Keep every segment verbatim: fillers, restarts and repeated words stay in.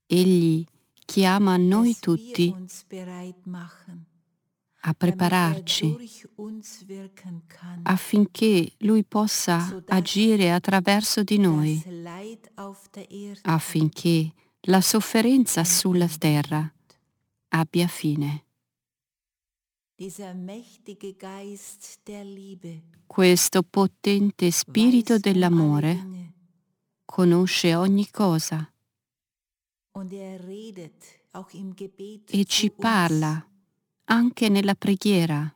Egli chiama noi dass wir tutti uns bereit machen, a damit er prepararci durch uns wirken kann, affinché Lui possa sodass agire attraverso di das noi, Leid auf der Erde affinché la sofferenza ein sulla Ende terra nimmt. abbia fine. Dieser mächtige Geist der Liebe Questo potente spirito weiß um alle dell'amore Dinge conosce ogni cosa und er redet auch im Gebet e zu ci uns, parla anche nella preghiera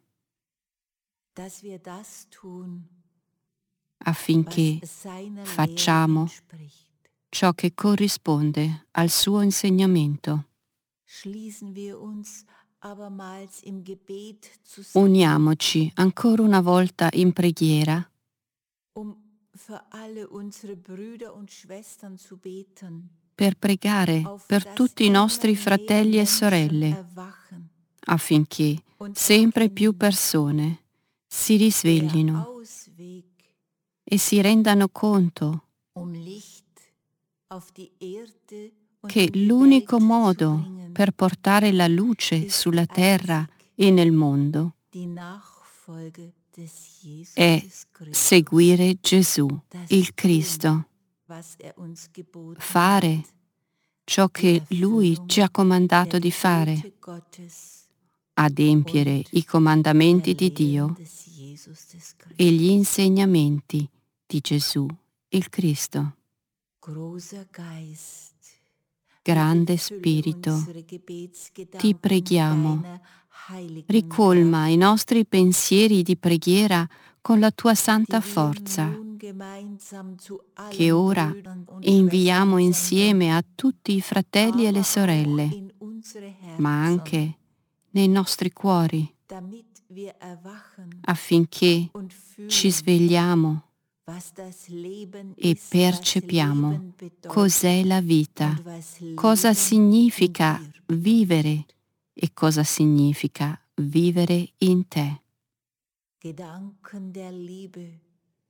dass wir das tun, was affinché seiner Lehre facciamo entspricht. ciò che corrisponde al suo insegnamento. Schließen wir uns abermals im Gebet zusammen, Uniamoci ancora una volta in preghiera um für alle unsere Brüder und Schwestern zu beten, per pregare auf per dass tutti i immer nostri mehr fratelli e Menschen sorelle, erwachen affinché und sempre più erkennen, persone si der risveglino Ausweg, e si rendano conto um Licht auf die Erde und che in die l'unico Welt zu modo bringen, per portare la luce ist sulla terra einzig e nel mondo die Nachfolge des Jesus è Christus, seguire Gesù, das il tun, Cristo, was er uns geboten fare hat, ciò die che Lui Erfüllung ci ha comandato der di fare, Gebote Gottes adempiere und i der comandamenti di Lehren Dio des Jesus des e gli Christus. insegnamenti di Gesù, il Cristo. Großer Geist, Grande bitte fülle Spirito, unsere ti Gebetsgedanken preghiamo, deiner heiligen ricolma i Kraft, nostri pensieri di preghiera con la tua santa die wir forza, nun gemeinsam zu che allen ora Brüdern und inviamo Schwestern insieme senden, a tutti i fratelli e le aber auch sorelle, in unsere ma Herzen, anche nei nostri cuori, damit wir erwachen affinché und ci fühlen, svegliamo was das Leben e ist, was percepiamo Leben bedeutet cos'è la vita, und was cosa Leben significa in dir vivere e cosa significa vivere in te. Gedanken der Liebe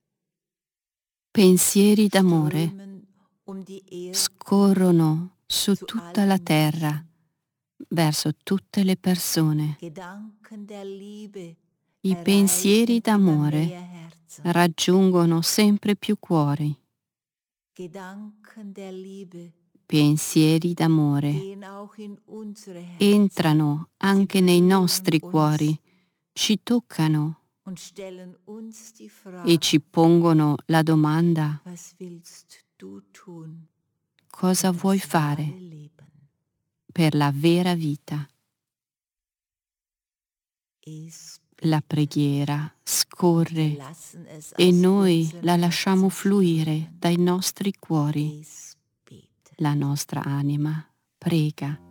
Pensieri d'amore strömen um die Erde scorrono su zu tutta la allen terra, Menschen. verso tutte le persone. Gedanken der Liebe I pensieri erreichen immer d'amore mehr Herzen. raggiungono sempre più cuori. Gedanken der Liebe Pensieri d'amore gehen auch in unsere Herzen. entrano anche nei nostri cuori, ci toccano und stellen uns die e Frage, ci pongono la domanda: was willst du tun cosa für vuoi das wahre fare Leben? per la vera vita? Es La preghiera scorre lassen es e aus noi unserem la lasciamo Herzen fluire strömen. dai nostri cuori. Es beten. La nostra anima prega.